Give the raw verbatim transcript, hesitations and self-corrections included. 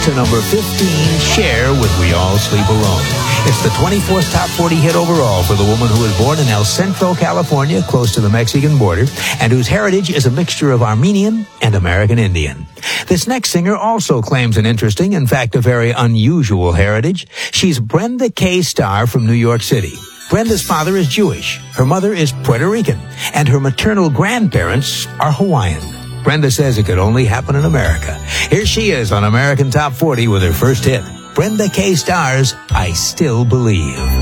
to number fifteen, Cher with We All Sleep Alone. It's the twenty-fourth top forty hit overall for the woman who was born in El Centro, California, close to the Mexican border, and whose heritage is a mixture of Armenian and American Indian. This next singer also claims an interesting, in fact, a very unusual heritage. She's Brenda K. Starr from New York City. Brenda's father is Jewish, her mother is Puerto Rican, and her maternal grandparents are Hawaiian. Brenda says it could only happen in America. Here she is on American Top forty with her first hit, Brenda K. Starr's I Still Believe.